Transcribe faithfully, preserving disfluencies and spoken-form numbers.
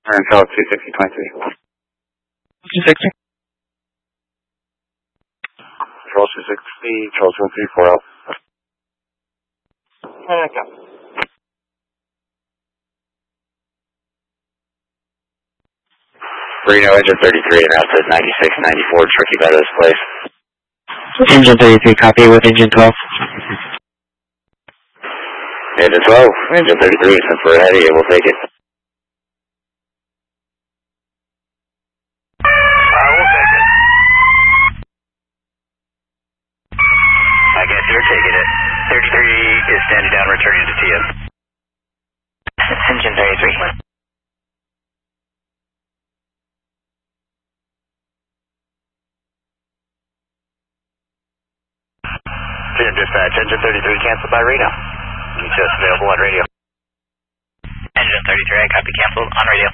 Control two sixty twenty-three. two sixty. Control two sixty, Control two three four L. There you go. Reno, engine thirty-three, and outside ninety-six ninety-four, tricky by this place. Engine thirty-three, copy with engine twelve. Engine twelve, engine thirty-three, since we're ahead of you, we'll take it. Uh, we'll take it. I guess you're taking it. thirty-three is standing down, returning to T M. Engine thirty-three. T M dispatch, engine thirty-three canceled by Reno. Just available on radio. Engine thirty-three, I copy, canceled on radio.